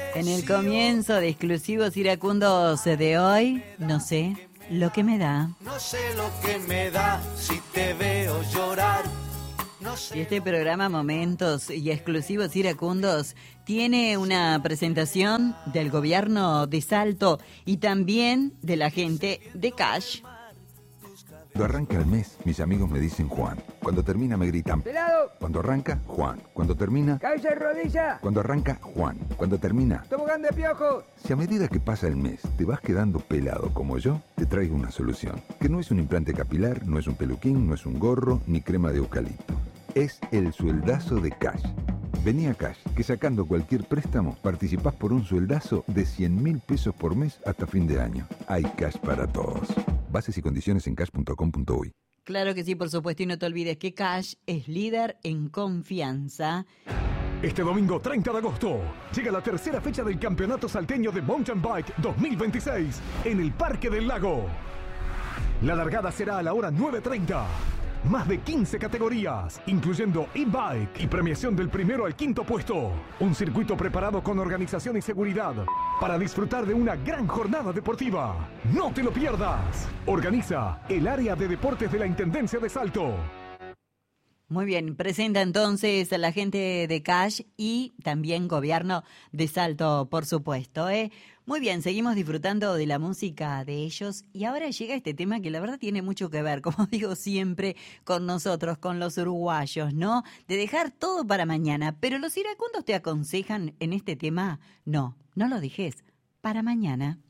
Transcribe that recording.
En el comienzo de Exclusivos Iracundos de hoy, no sé lo que me da. No sé lo que me da si te veo llorar. No sé. Y este programa Momentos y Exclusivos Iracundos tiene una presentación del gobierno de Salto y también de la gente de Cash. Cuando arranca el mes, mis amigos me dicen Juan. Cuando termina me gritan ¡Pelado! Cuando arranca, Juan. Cuando termina, ¡Cabeza de rodilla! cuando arranca, Juan. Cuando termina. ¡Tobogán de piojo! Si a medida que pasa el mes te vas quedando pelado como yo, te traigo una solución. Que no es un implante capilar, no es un peluquín, no es un gorro, ni crema de eucalipto. Es el sueldazo de Cash. Vení a Cash, que sacando cualquier préstamo, participás por un sueldazo de 100.000 pesos por mes hasta fin de año. Hay Cash para todos. Bases y condiciones en cash.com.uy. Claro que sí, por supuesto, y no te olvides que Cash es líder en confianza. Este domingo 30 de agosto llega la tercera fecha del Campeonato Salteño de Mountain Bike 2026 en el Parque del Lago. La largada será a la hora 9:30. Más de 15 categorías, incluyendo e-bike y premiación del primero al quinto puesto. Un circuito preparado con organización y seguridad para disfrutar de una gran jornada deportiva. ¡No te lo pierdas! Organiza el área de deportes de la Intendencia de Salto. Muy bien, presenta entonces a la gente de Cash y también gobierno de Salto, por supuesto, ¿eh? Muy bien, seguimos disfrutando de la música de ellos y ahora llega este tema que la verdad tiene mucho que ver, como digo siempre, con nosotros, con los uruguayos, ¿no? De dejar todo para mañana, pero los iracundos te aconsejan en este tema, no lo dejes para mañana.